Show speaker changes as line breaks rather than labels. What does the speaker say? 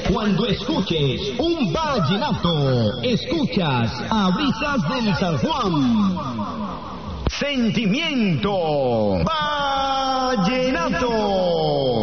Cuando escuches un vallenato, escuchas a Brisas del San Juan. Sentimiento.